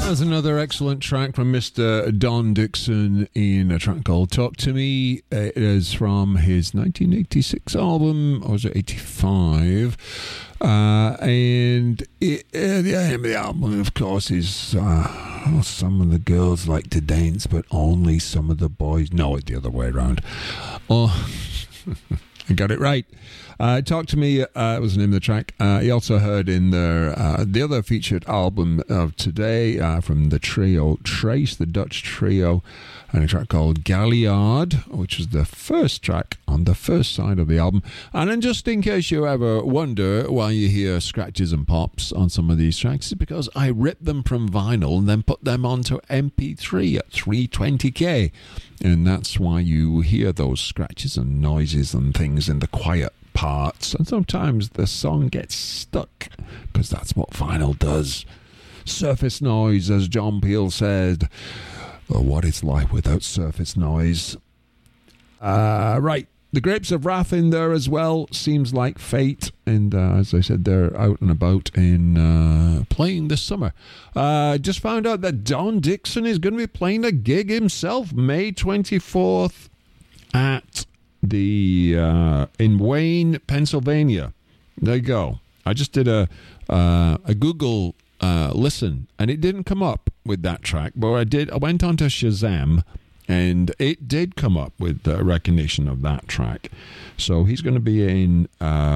There's another excellent track from Mr. Don Dixon in a track called Talk to Me. It is from his 1986 album, or was it 85? And the aim of the album, of course, is some of the girls like to dance, but only some of the boys. No, it's the other way around. Oh, I got it right. Talk to Me was the name of the track. You also heard in the other featured album of today from the trio Trace, the Dutch trio, and a track called Galliard, which is the first track on the first side of the album. And then just in case you ever wonder why you hear scratches and pops on some of these tracks, it's because I ripped them from vinyl and then put them onto MP3 at 320k. And that's why you hear those scratches and noises and things in the quiet parts, and sometimes the song gets stuck because that's what vinyl does. Surface noise, as John Peel said, or what it's like without surface noise. Right, the Grapes of Wrath in there as well. Seems Like Fate, and as I said, they're out and about in playing this summer. Just found out that Don Dixon is going to be playing a gig himself May 24th at in Wayne, Pennsylvania. There you go. I just did a Google listen, and it didn't come up with that track, but I went onto Shazam, and it did come up with the recognition of that track. So he's going to be in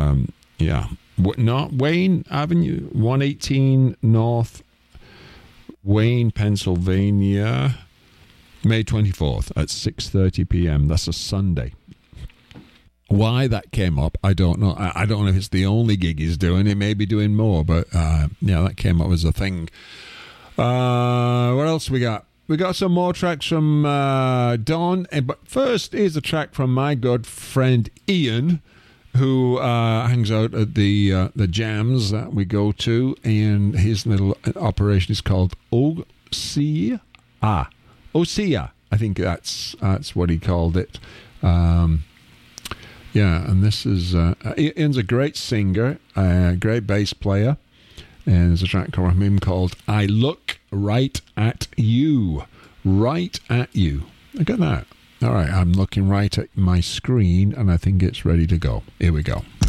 not Wayne Avenue, 118 North Wayne, Pennsylvania, May 24th at 6:30 p.m. That's a Sunday. Why that came up, I don't know. I don't know if it's the only gig he's doing. He may be doing more, but that came up as a thing. What else we got? We got some more tracks from Don. But first, here's a track from my good friend Ian, who hangs out at the jams that we go to, and his little operation is called Osea. Osea, I think that's what he called it. And this is Ian's a great singer, a great bass player, and there's a track from him called I Look Right at You. Right at You. Look at that. All right, I'm looking right at my screen, and I think it's ready to go. Here we go.